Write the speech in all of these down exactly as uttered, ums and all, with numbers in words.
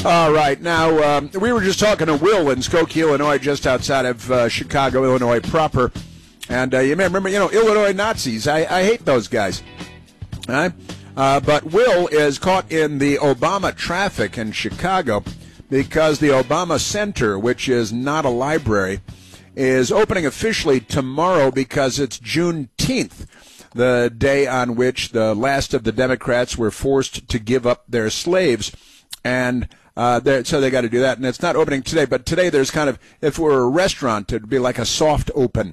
All right. Now, um, we were just talking to Will in Skokie, Illinois, just outside of uh, Chicago, Illinois proper. And uh, you may remember, you know, Illinois Nazis. I, I hate those guys. All right? Uh, but Will is caught in the Obama traffic in Chicago because the Obama Center, which is not a library, is opening officially tomorrow because it's Juneteenth, the day on which the last of the Democrats were forced to give up their slaves. And uh, so they got to do that. And it's not opening today, but today there's kind of, if it were a restaurant, it would be like a soft open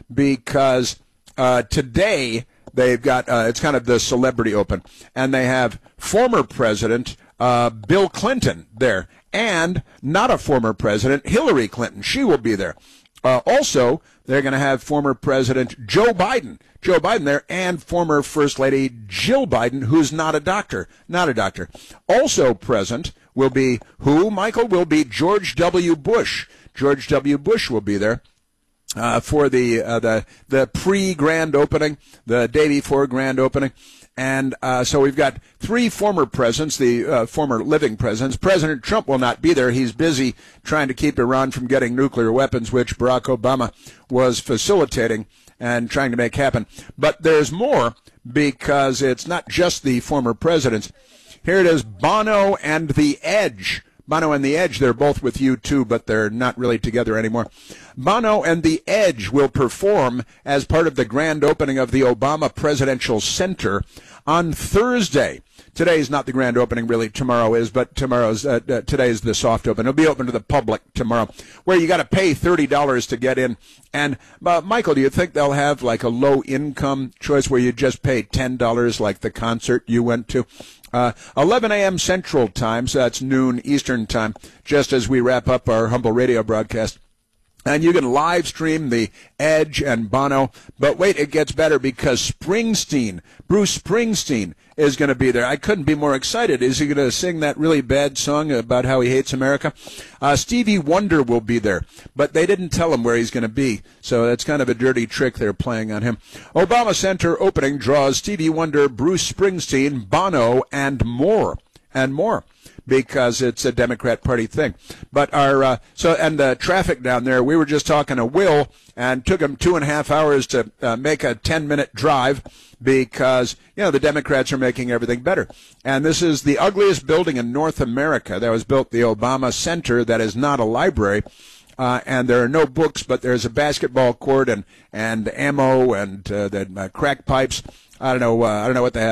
because uh, today they've got, uh, it's kind of the celebrity open. And they have former President uh, Bill Clinton there and not a former president, Hillary Clinton. She will be there. Uh, also, they're going to have former President Joe Biden, Joe Biden there, and former First Lady Jill Biden, who's not a doctor, not a doctor. Also present will be who, Michael? Will be George W. Bush. George W. Bush will be there uh, for the uh, the the pre-grand opening, the day before grand opening. And uh, so we've got three former presidents, the uh, former living presidents. President Trump will not be there. He's busy trying to keep Iran from getting nuclear weapons, which Barack Obama was facilitating and trying to make happen. But there's more because it's not just the former presidents. Here it is, Bono and The Edge. Bono and The Edge, they're both with U two, but they're not really together anymore. Bono and The Edge will perform as part of the grand opening of the Obama Presidential Center on Thursday. Today's not the grand opening, really. Tomorrow is, but tomorrow's uh, uh, today's the soft open. It'll be open to the public tomorrow, where you got to pay thirty dollars to get in. And uh, Michael, do you think they'll have like a low-income choice where you just pay ten dollars, like the concert you went to? Uh, eleven a.m. Central Time, so that's noon Eastern Time, just as we wrap up our humble radio broadcast. And you can live stream The Edge and Bono. But wait, it gets better because Springsteen, Bruce Springsteen, is going to be there. I couldn't be more excited. Is he going to sing that really bad song about how he hates America? Uh, Stevie Wonder will be there, but they didn't tell him where he's going to be, so that's kind of a dirty trick they're playing on him. Obama Center opening draws Stevie Wonder, Bruce Springsteen, Bono, and more, and more. Because it's a Democrat Party thing. But our, uh, so, and the traffic down there, we were just talking to Will, and took him two and a half hours to uh, make a ten-minute drive because, you know, the Democrats are making everything better. And this is the ugliest building in North America that was built, the Obama Center, that is not a library. Uh, and there are no books, but there's a basketball court and, and ammo and uh, the uh, crack pipes. I don't know, uh, I don't know what they have.